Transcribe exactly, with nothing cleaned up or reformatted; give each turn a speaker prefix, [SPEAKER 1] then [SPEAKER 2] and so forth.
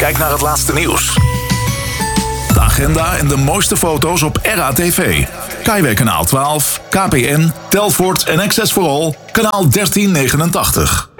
[SPEAKER 1] Kijk naar het laatste nieuws. De agenda en de mooiste foto's op R A T V. Kaiweg kanaal twaalf, K P N, Telfort en Access for All, kanaal dertien negenentachtig.